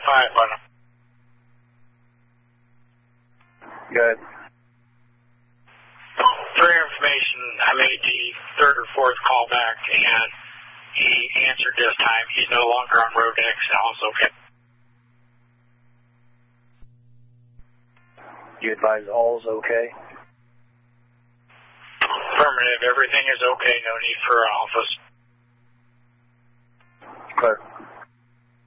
5 on him. Good. For your information, I made the 3rd or 4th call back, and he answered this time. He's no longer on Rodex, and all's okay. You advise all's okay? Affirmative. Everything is okay. No need for office. Clear.